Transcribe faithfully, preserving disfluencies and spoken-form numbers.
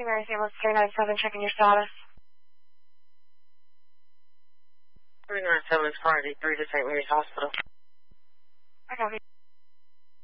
Saint Mary's Ambulance three nine seven, checking your status. three nine seven is Friday, three to Saint Mary's Hospital. I copy.